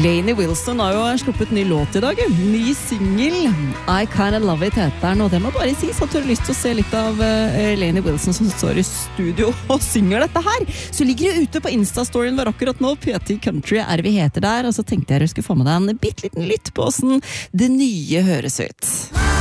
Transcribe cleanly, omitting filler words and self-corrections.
Lainey Wilson har jo sluppet ny låt I dag. Ny single. I Kinda Love It heter den, og det må bare sies at du har lyst til å se litt av Lainey Wilson som står I studio og synger dette her. Så ligger det ute på Insta-storyen vår akkurat nå. PT Country vi heter der, og så tenkte jeg skulle få med deg en bitteliten lytt på hvordan det nye høres ut.